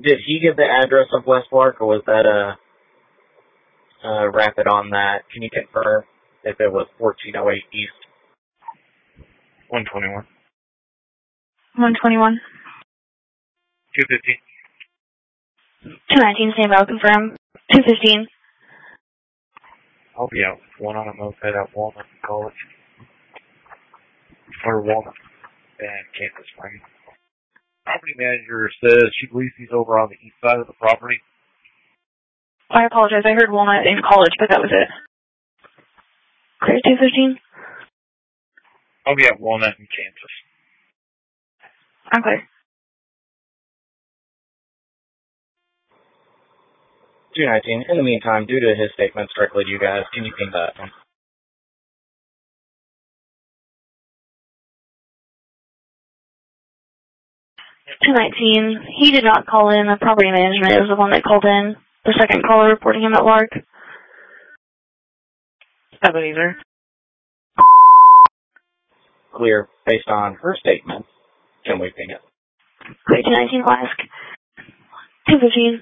Did he give the address of West Park, or was that a rapid on that? Can you confirm if it was 1408 East? 121. 121. 215. 219, same I'll confirm. 215. I'll be out. One on a moped at Walnut College. Or Walnut and Campus Spring. Property manager says she believes he's over on the east side of the property. I apologize, I heard Walnut in College, but that was it. Clear 215? I'll be at Walnut and Kansas. I'm clear. 219. In the meantime, due to his statements directly to you guys, can you ping that? 219. He did not call in. The property management is the one that called in. The second caller reporting him at lark. Ebenezer. Clear based on her statement. Can we ping it? Clear 219 Flask. 215.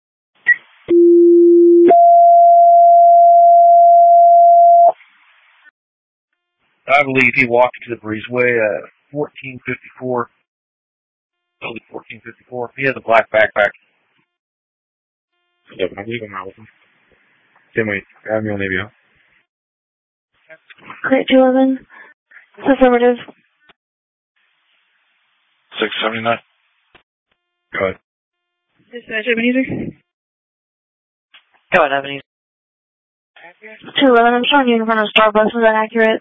I believe he walked to the breezeway at 1454. Only 1454. He has a black backpack. Yeah, I believe him out with him. Anyway, have me on ABO. Clear 211. It's affirmative. 679. Go ahead. Dispatch Ebenezer. Go ahead, Ebenezer. 211, I'm showing you in front of Starbucks. Is that accurate?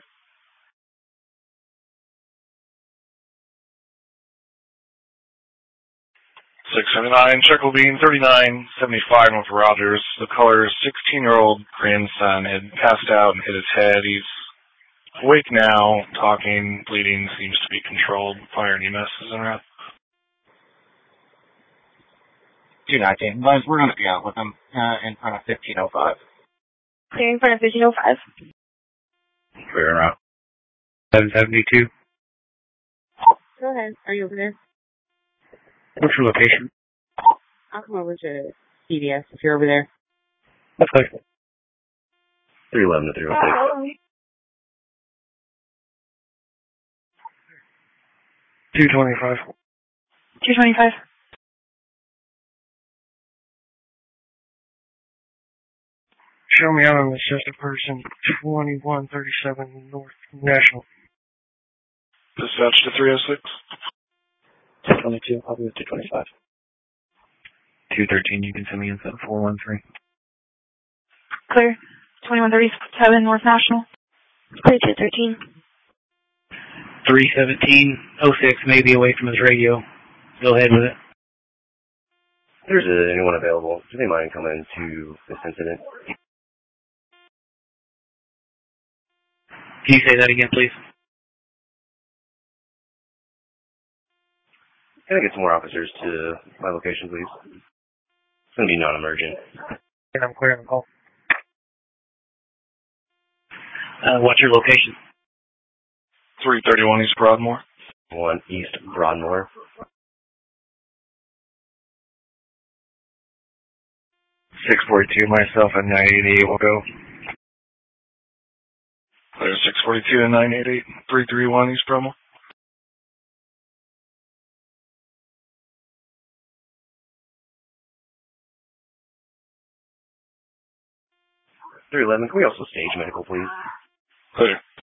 Shekel Bean, 3975 North Rogers. The color is 16-year-old grandson had passed out and hit his head. He's awake now, talking, bleeding, seems to be controlled. Fire and EMS is en route. 219. Guys, we're going to be out with him in front of 1505. Clear in front of 1505. Clear en route. 772. Go ahead. Are you over there? What's your location? I'll come over to CVS if you're over there. Okay. 311 to 316. 225. 225. Show me out on the assistant person, 2137 North National. Dispatch to 306. 222, I'll be with 225. 213, you can send me inside 413. Clear. 2137 North National. Clear 213. 317-06 may be away from his radio. Go ahead with it. If there's anyone available, do they mind coming to this incident? Can you say that again, please? Can I get some more officers to my location, please? It's going to be non-emergent. And I'm clearing the call. What's your location? 331 East Broadmoor. 1 East Broadmoor. 642, myself at 988 will go. Clear 642 and 988, 331 East Broadmoor. 311, can we also stage medical, please? Clear.